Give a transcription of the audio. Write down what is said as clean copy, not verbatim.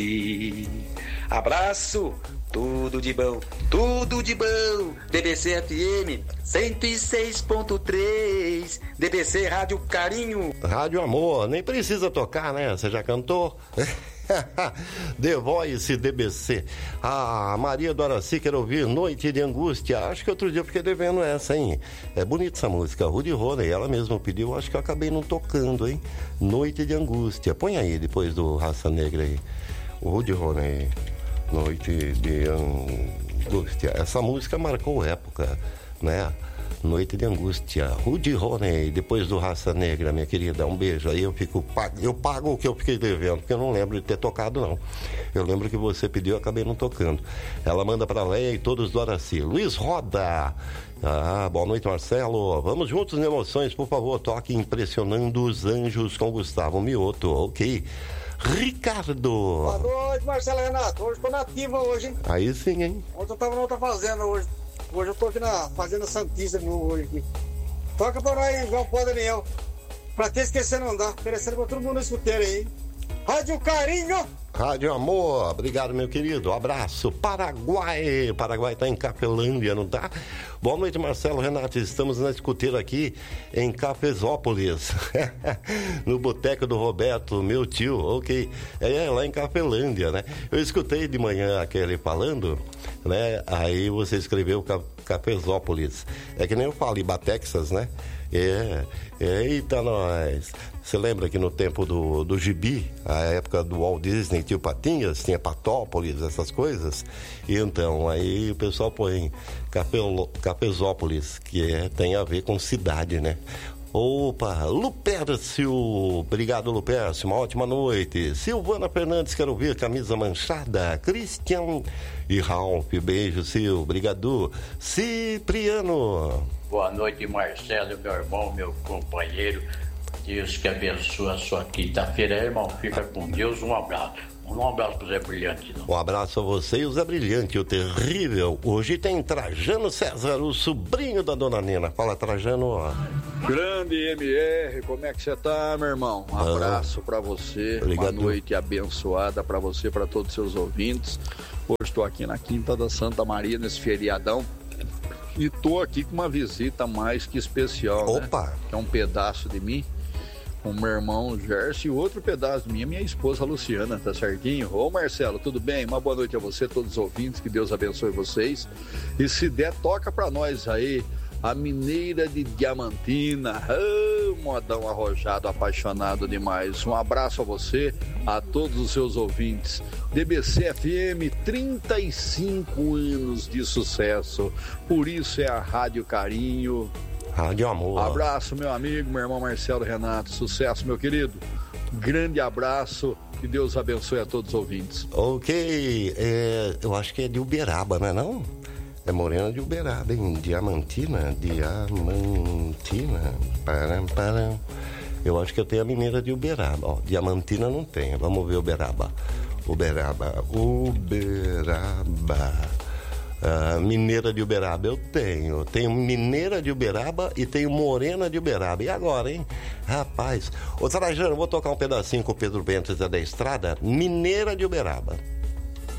Abraço, tudo de bom, tudo de bom. DBC FM 106.3, DBC Rádio Carinho. Rádio Amor, nem precisa tocar, né? Você já cantou? The Voice DBC. A Maria Doraci quer ouvir Noite de Angústia. Acho que outro dia eu fiquei devendo essa, hein? É bonita essa música. Rudy Rony, ela mesma pediu. Acho que eu acabei não tocando, hein? Noite de Angústia. Põe aí depois do Raça Negra aí. O Rudy Rony, Noite de Angústia. Essa música marcou época, né? Noite de Angústia, Rudy Rony, depois do Raça Negra, minha querida, um beijo. Aí eu pago o que eu fiquei devendo, porque eu não lembro de ter tocado, não. Eu lembro que você pediu, eu acabei não tocando. Ela manda pra Leia e todos do Araci. Luiz Roda, boa noite, Marcelo. Vamos juntos em emoções, por favor, toque Impressionando os Anjos com Gustavo Mioto, ok. Ricardo. Boa noite, Marcelo Renato. Hoje tô nativa hoje, hein? Aí sim, hein? Ontem eu tava na outra fazenda hoje. Hoje eu tô aqui na Fazenda Santista de novo hoje aqui. Toca pra nós, João Paulo Daniel. Pra ter esquecido não dá. Oferecendo pra todo mundo no escuteiro aí. Rádio Carinho. Rádio Amor, obrigado, meu querido. Abraço. Paraguai. Paraguai tá em Capelândia, não tá? Boa noite, Marcelo, Renato. Estamos na escuteira aqui em Cafesópolis. No boteco do Roberto, meu tio. Ok. Lá em Capelândia, né? Eu escutei de manhã aquele falando, né? Aí você escreveu Cafesópolis. É que nem eu falo, Ibatexas, né? Eita, nós. Você lembra que no tempo do Gibi, a época do Walt Disney, tinha o Patinhas, tinha Patópolis, essas coisas. E então, aí o pessoal põe Cafesópolis, que tem a ver com cidade, né? Opa, Lupércio, obrigado, Lupércio, uma ótima noite. Silvana Fernandes, quero ver, camisa manchada. Christian e Ralph, beijo, Sil, obrigado. Cipriano. Boa noite, Marcelo, meu irmão, meu companheiro. Deus que abençoe a sua quinta-feira, irmão. Fica com Deus, um abraço. Um abraço pro Zé Brilhante. Não? Um abraço a você e o Zé Brilhante, o terrível. Hoje tem Trajano César, o sobrinho da dona Nena. Fala, Trajano. Grande MR, como é que você tá, meu irmão? Um abraço pra você. Obrigado. Uma noite abençoada pra você, pra todos os seus ouvintes. Hoje estou aqui na Quinta da Santa Maria, nesse feriadão. E tô aqui com uma visita mais que especial. Opa! Né? Que é um pedaço de mim. O meu irmão Gerson e outro pedaço de mim, minha esposa Luciana, tá certinho? Ô Marcelo, tudo bem? Uma boa noite a você, todos os ouvintes, que Deus abençoe vocês. E se der, toca pra nós aí, a Mineira de Diamantina. Modão arrojado, apaixonado demais. Um abraço a você, a todos os seus ouvintes. DBC FM, 35 anos de sucesso, por isso é a Rádio Carinho. Rádio Amor. Abraço, meu amigo, meu irmão Marcelo Renato. Sucesso, meu querido. Grande abraço. Que Deus abençoe a todos os ouvintes. Ok. Eu acho que é de Uberaba, não é não? É Morena de Uberaba, hein? Diamantina. Param. Eu acho que eu tenho a mineira de Uberaba. Ó, Diamantina não tem. Vamos ver Uberaba. Mineira de Uberaba eu tenho mineira de Uberaba e tenho morena de Uberaba. E agora, hein? Rapaz, ô Trajano, vou tocar um pedacinho com o Pedro Bento da Estrada, mineira de Uberaba.